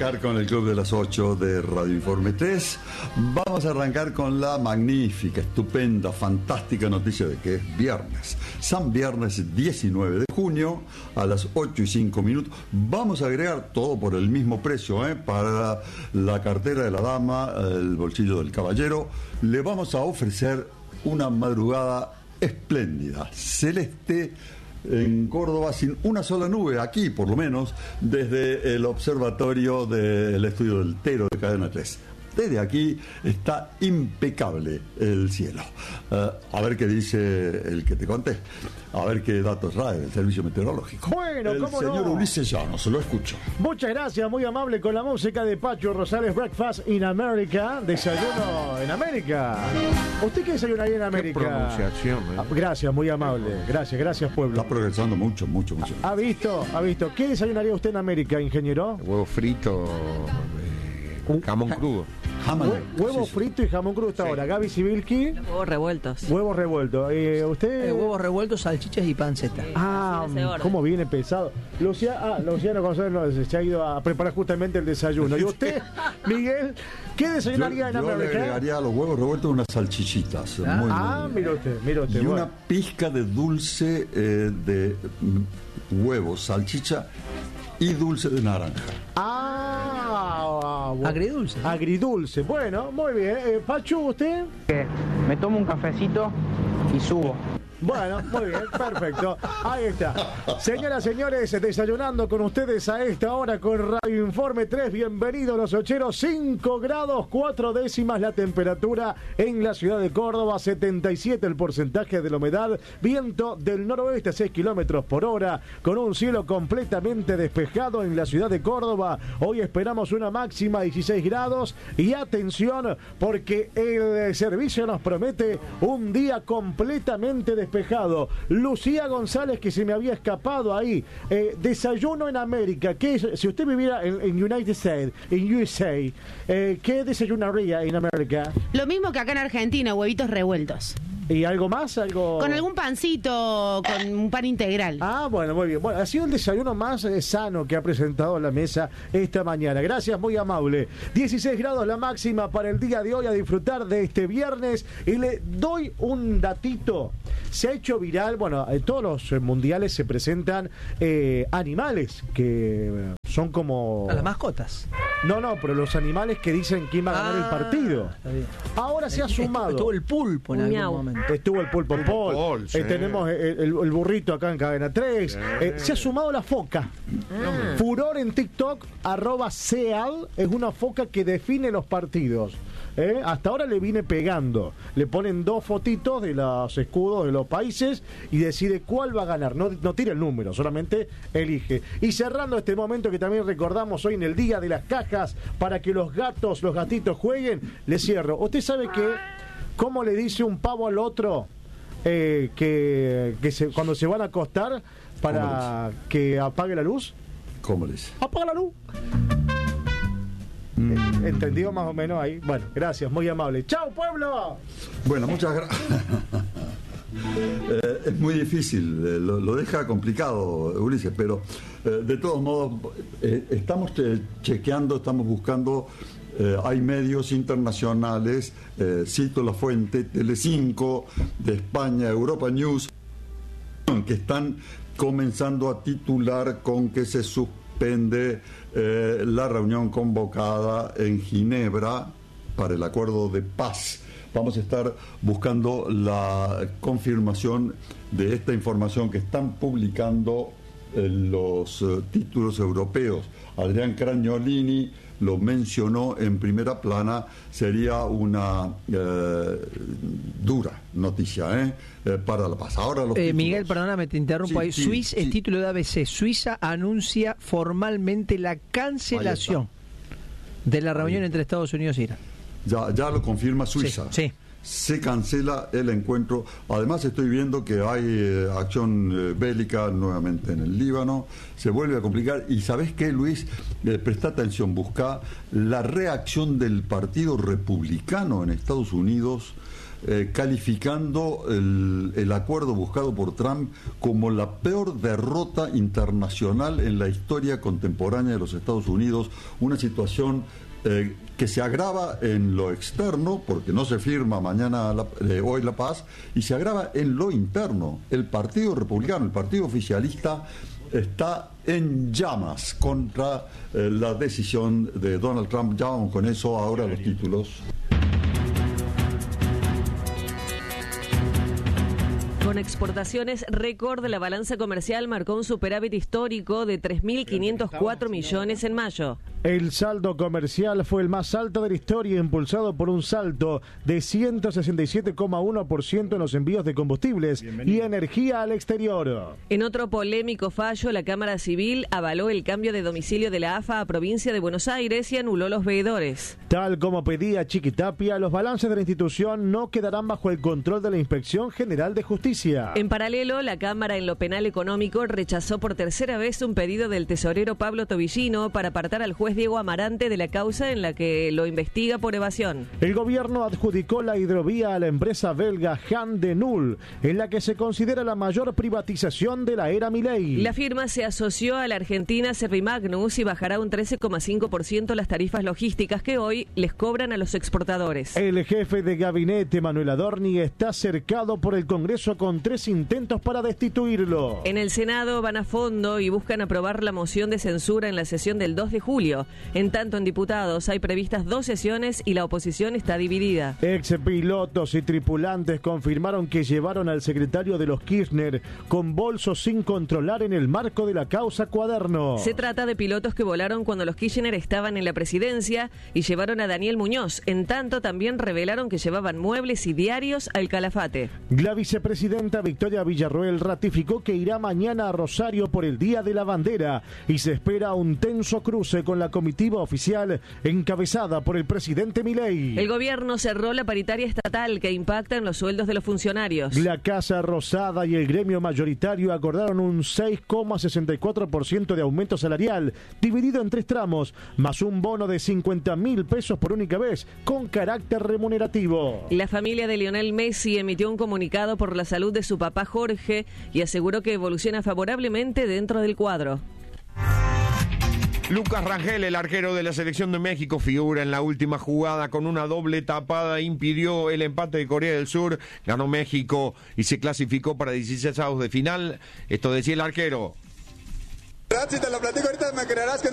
arrancar con el Club de las 8 de Radio Informe 3. Vamos a arrancar con la magnífica, estupenda, fantástica noticia de que es viernes. San Viernes 19 de junio a las 8:05. Vamos a agregar todo por el mismo precio, para la cartera de la dama, el bolsillo del caballero. Le vamos a ofrecer una madrugada espléndida, celeste, en Córdoba, sin una sola nube, aquí por lo menos, desde el observatorio del estudio del Tero de Cadena 3. Desde aquí está impecable el cielo. A ver qué dice el que te conté. A ver qué datos trae el servicio meteorológico. Bueno, el ¿cómo señor no? Ulises Llanos, lo escucho. Muchas gracias, muy amable con la música de Pacho Rosales. Breakfast in America, desayuno en América. ¿Usted qué desayunaría en América? Qué pronunciación, Gracias, muy amable. Gracias, pueblo. Está progresando mucho. ¿Ha visto? ¿Qué desayunaría usted en América, ingeniero? Huevo frito, jamón crudo. Huevo frito y jamón crudo hasta ahora. Gaby Sibilki. Huevos revueltos. Huevos revueltos. ¿Usted? Huevos revueltos, salchichas y panceta. ¿Cómo viene pesado? Luciano González se ha ido a preparar justamente el desayuno. ¿Y usted, Miguel, qué desayunaría en América? Yo le agregaría a los huevos revueltos unas salchichitas. Mira usted. Y una pizca de dulce de huevos, salchicha y dulce de naranja. Bueno. Agridulce. Bueno, muy bien. Pachu, ¿usted? Me tomo un cafecito y subo. Bueno, muy bien, perfecto. Ahí está. Señoras, señores, desayunando con ustedes a esta hora con Radio Informe 3. Bienvenidos los ocheros. 5 grados 4 décimas la temperatura en la ciudad de Córdoba. 77 el porcentaje de la humedad. Viento del noroeste a 6 kilómetros por hora. Con un cielo completamente despejado en la ciudad de Córdoba. Hoy esperamos una máxima de 16 grados. Y atención, porque el servicio nos promete un día completamente despejado. Lucía González, que se me había escapado ahí. Desayuno en América. ¿Qué es? Si usted viviera en United States, en USA, ¿qué desayunaría en América? Lo mismo que acá en Argentina, huevitos revueltos. ¿Y algo más? Con algún pancito, con un pan integral. Bueno, muy bien. Bueno, ha sido el desayuno más sano que ha presentado la mesa esta mañana. Gracias, muy amable. 16 grados la máxima para el día de hoy, a disfrutar de este viernes. Y le doy un datito. Se ha hecho viral, en todos los mundiales se presentan animales que son como... A las mascotas. No, pero los animales que dicen quién va a ganar el partido. Ahora se ha sumado. Estuvo el pulpo en algún momento. Estuvo el pulpo Paul. Sí. Tenemos el burrito acá en Cadena 3. Se ha sumado la foca. Furor en TikTok, @Seal, es una foca que define los partidos. Hasta ahora le viene pegando. Le ponen 2 fotitos de los escudos de los países y decide cuál va a ganar. No tira el número, solamente elige. Y cerrando este momento que también recordamos hoy en el Día de las Cajas, para que los gatitos jueguen, le cierro. ¿Usted sabe cómo le dice un pavo al otro cuando se van a acostar para que apague la luz? ¿Cómo le dice? ¡Apaga la luz! ¿Entendido más o menos ahí? Bueno, gracias, muy amable. ¡Chao, pueblo! Bueno, muchas gracias. Es muy difícil, lo deja complicado, Ulises, pero de todos modos estamos chequeando, estamos buscando. Hay medios internacionales, cito la fuente, Telecinco de España, Europa News, que están comenzando a titular con que se suspende la reunión convocada en Ginebra para el acuerdo de paz. Vamos a estar buscando la confirmación de esta información que están publicando los títulos europeos. Adrián Cragnolini lo mencionó en primera plana. Sería una dura noticia para la paz. Ahora los Miguel, perdóname, te interrumpo ahí. El título de ABC: Suiza anuncia formalmente la cancelación de la reunión entre Estados Unidos e Irán. Ya lo confirma Suiza. Sí. Se cancela el encuentro. Además estoy viendo que hay acción bélica nuevamente en el Líbano. Se vuelve a complicar. Y ¿sabés qué, Luis? Presta atención, busca la reacción del Partido Republicano en Estados Unidos calificando el acuerdo buscado por Trump como la peor derrota internacional en la historia contemporánea de los Estados Unidos, una situación que se agrava en lo externo, porque no se firma hoy la paz, y se agrava en lo interno. El Partido Republicano, el partido oficialista, está en llamas contra la decisión de Donald Trump. Ya vamos con eso, ahora los títulos. Con exportaciones récord, la balanza comercial marcó un superávit histórico de 3.504 millones en mayo. El saldo comercial fue el más alto de la historia, impulsado por un salto de 167,1% en los envíos de combustibles y energía al exterior. En otro polémico fallo, la Cámara Civil avaló el cambio de domicilio de la AFA a Provincia de Buenos Aires y anuló los veedores. Tal como pedía Chiquitapia, los balances de la institución no quedarán bajo el control de la Inspección General de Justicia. En paralelo, la Cámara en lo penal económico rechazó por tercera vez un pedido del tesorero Pablo Tobillino para apartar al juez Diego Amarante de la causa en la que lo investiga por evasión. El gobierno adjudicó la hidrovía a la empresa belga Han de Null, en la que se considera la mayor privatización de la era Milei. La firma se asoció a la argentina Servimagnus y bajará un 13,5% las tarifas logísticas que hoy les cobran a los exportadores. El jefe de gabinete, Manuel Adorni, está cercado por el Congreso con 3 intentos para destituirlo. En el Senado van a fondo y buscan aprobar la moción de censura en la sesión del 2 de julio. En tanto, en diputados hay previstas 2 sesiones y la oposición está dividida. Ex pilotos y tripulantes confirmaron que llevaron al secretario de los Kirchner con bolsos sin controlar en el marco de la causa Cuaderno. Se trata de pilotos que volaron cuando los Kirchner estaban en la presidencia y llevaron a Daniel Muñoz. En tanto, también revelaron que llevaban muebles y diarios al Calafate. La vicepresidenta Victoria Villarroel ratificó que irá mañana a Rosario por el Día de la Bandera y se espera un tenso cruce con la comitiva oficial encabezada por el presidente Milei. El gobierno cerró la paritaria estatal que impacta en los sueldos de los funcionarios. La Casa Rosada y el gremio mayoritario acordaron un 6,64% de aumento salarial, dividido en 3 tramos, más un bono de 50.000 pesos por única vez, con carácter remunerativo. La familia de Lionel Messi emitió un comunicado por la salud de su papá Jorge y aseguró que evoluciona favorablemente dentro del cuadro. Lucas Rangel, el arquero de la selección de México, figura en la última jugada con una doble tapada, impidió el empate de Corea del Sur, ganó México y se clasificó para 16avos de final. Esto decía el arquero. Si te lo platico ahorita me creerás que no.